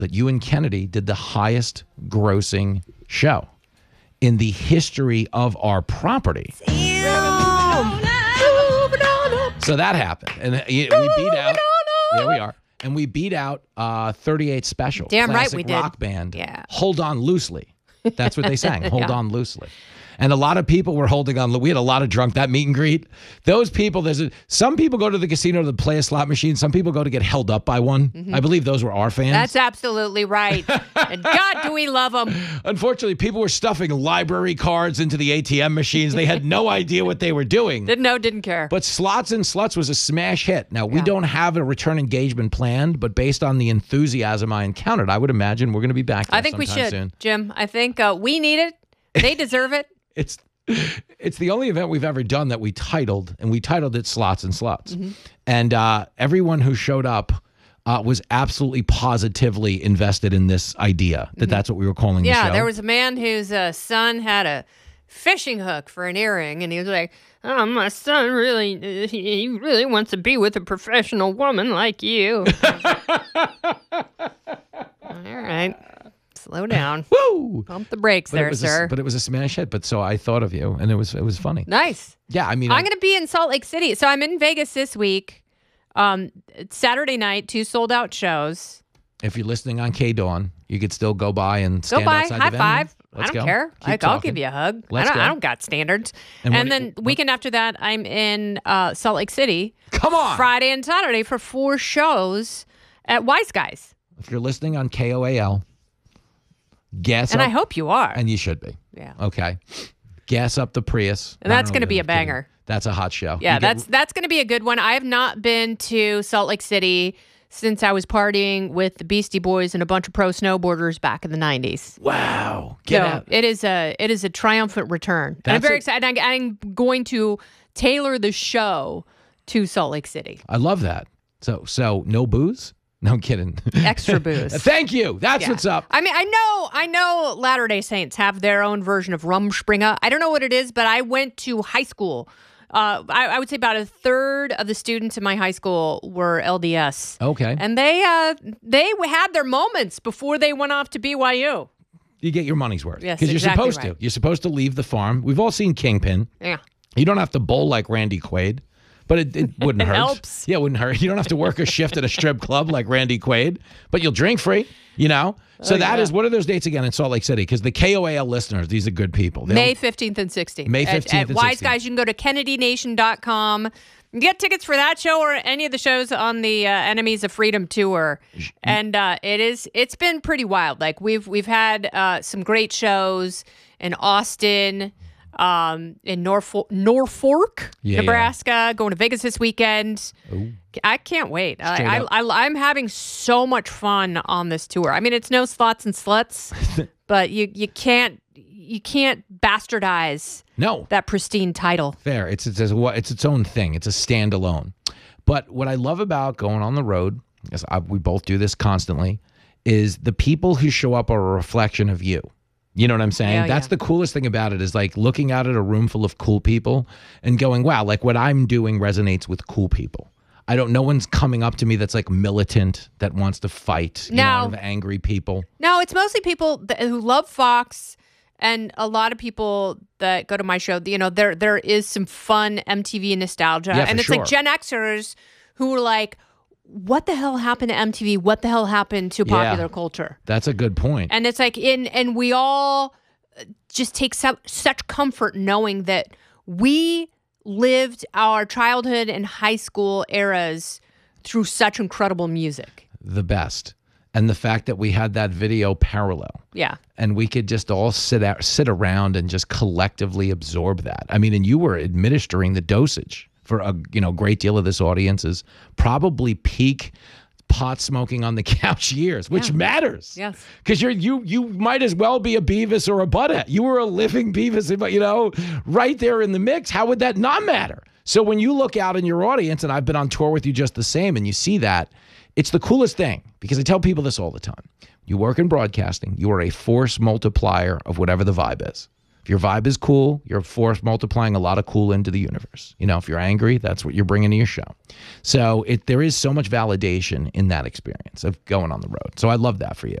that you and Kennedy did the highest grossing show in the history of our property. So that happened. And we beat out. There we are. And we beat out 38 Special. Damn right we classic did. rock band. Yeah. Hold On Loosely. That's what they sang. Hold On Loosely. And a lot of people were holding on. We had a lot of drunk, that meet and greet. Those people, some people go to the casino to play a slot machine. Some people go to get held up by one. I believe those were our fans. That's absolutely right. And God, do we love them. Unfortunately, people were stuffing library cards into the ATM machines. They had no idea what they were doing. Didn't know, didn't care. But Slots and Sluts was a smash hit. Now, we don't have a return engagement planned, but based on the enthusiasm I encountered, I would imagine we're going to be back there I think we should, soon. Jim. I think we need it. They deserve it. It's the only event we've ever done that we titled, and we titled it Slots and Sluts. And everyone who showed up was absolutely positively invested in this idea that that's what we were calling the show. Yeah, there was a man whose son had a fishing hook for an earring, and he was like, "Oh, my son he really wants to be with a professional woman like you." All right. Slow down. Woo! Pump the brakes there, sir. But it was a smash hit. But so I thought of you, and it was funny. Nice. Yeah, I mean, I'm going to be in Salt Lake City. So I'm in Vegas this week. Saturday night, 2 sold-out shows. If you're listening on K-Dawn, you could still go by and stand outside high the venue. five. Let's I don't go. care. Keep I'll talking. give you a hug. Let's I go. don't got standards. And And, what- then weekend after that, I'm in Salt Lake City. Come on. Friday and Saturday for 4 shows at Wise Guys. If you're listening on KOAL, gas And up. I hope you are. And you should be. Yeah. Okay. Gas up the Prius. And that's I don't going to know, be a I'm kidding. banger. That's a hot show. Yeah, You get- that's going to be a good one. I have not been to Salt Lake City since I was partying with the Beastie Boys and a bunch of pro snowboarders back in the 90s. Wow. Get out. It is a triumphant return. And I'm That's very a- excited. I'm going to tailor the show to Salt Lake City. I love that. So no booze? No, I'm kidding. Extra booze. Thank you. That's Yeah. what's up. I mean, I know Latter-day Saints have their own version of Rumspringa. I don't know what it is, but I went to high school. I would say about a third of the students in my high school were LDS. Okay. And they had their moments before they went off to BYU. You get your money's worth. Yes, Because exactly you're supposed right. to. You're supposed to leave the farm. We've all seen Kingpin. Yeah. You don't have to bowl like Randy Quaid, but it wouldn't It hurt. helps. Yeah, it wouldn't hurt. You don't have to work a shift at a strip club like Randy Quaid, but you'll drink free, you know? So that is, what are those dates again in Salt Lake City? Because the KOAL listeners, these are good people. They May don't- 15th and 16th. May 15th At and Wise 16th. Guys, you can go to KennedyNation.com. Get tickets for that show or any of the shows on the Enemies of Freedom tour. And it's been pretty wild. Like we've had some great shows in Austin, in Norfolk, Yeah, Nebraska, going to Vegas this weekend. I can't wait. Straight up. I'm having so much fun on this tour. I mean, it's no slots and sluts, but you can't bastardize No. that pristine title. Fair. It's its own thing. It's a standalone. But what I love about going on the road, because we both do this constantly, is the people who show up are a reflection of you. You know what I'm saying? Yeah, That's yeah. the coolest thing about it is like looking out at a room full of cool people and going, wow, like what I'm doing resonates with cool people. No one's coming up to me that's like militant, that wants to fight, you know, No. of angry people. No, it's mostly people who love Fox, and a lot of people that go to my show. You know, there is some fun MTV nostalgia, Yeah, and for it's like sure. Gen Xers who were like, "What the hell happened to MTV? What the hell happened to Yeah. popular culture?" That's a good point. And it's like and we all just take such comfort knowing that we lived our childhood and high school eras through such incredible music. The best. And the fact that we had that video parallel. Yeah. And we could just all sit around and just collectively absorb that. I mean, and you were administering the dosage for a great deal of this audience's probably peak pot smoking on the couch years, which matters. Yes. Because you might as well be a Beavis or a Butthead. You were a living Beavis, right there in the mix. How would that not matter? So when you look out in your audience, and I've been on tour with you just the same, and you see that, it's the coolest thing, because I tell people this all the time. You work in broadcasting. You are a force multiplier of whatever the vibe is. If your vibe is cool, you're force multiplying a lot of cool into the universe. You know, if you're angry, that's what you're bringing to your show. So there is so much validation in that experience of going on the road. So I love that for you.